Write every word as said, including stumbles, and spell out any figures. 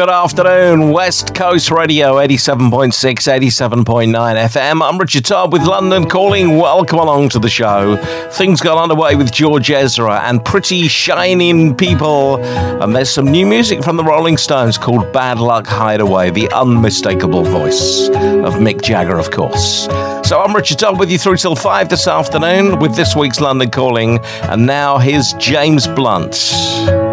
afternoon. West Coast Radio, eighty-seven point six, eighty-seven point nine F M. I'm Richard Todd with London Calling. Welcome along to the show. Things got underway with George Ezra and Pretty Shining People. And there's some new music from the Rolling Stones called Bad Luck Hideaway, the unmistakable voice of Mick Jagger, of course. So I'm Richard Todd with you through till five this afternoon with this week's London Calling. And now here's James Blunt.